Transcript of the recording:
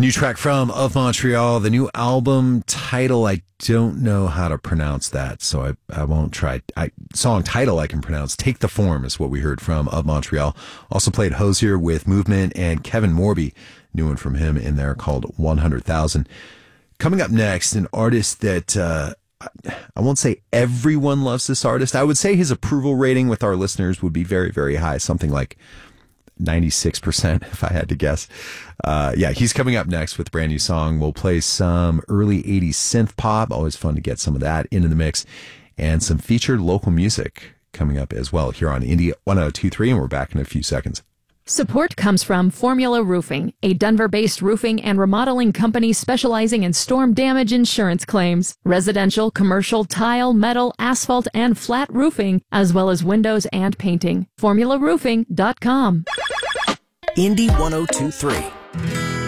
New track from Of Montreal. The new album title, I don't know how to pronounce that, so I won't try. Song title I can pronounce. Take the Form is what we heard from Of Montreal. Also played Hosier with Movement and Kevin Morby. New one from him in there called 100,000. Coming up next, an artist that I won't say everyone loves this artist. I would say his approval rating with our listeners would be very, very high. Something like 96%, if I had to guess. He's coming up next with a brand new song. We'll play some early 80s synth pop. Always fun to get some of that into the mix. And some featured local music coming up as well here on Indie 1023. And we're back in a few seconds. Support comes from Formula Roofing, a Denver-based roofing and remodeling company specializing in storm damage insurance claims, residential, commercial, tile, metal, asphalt, and flat roofing, as well as windows and painting. FormulaRoofing.com. Indie 1023.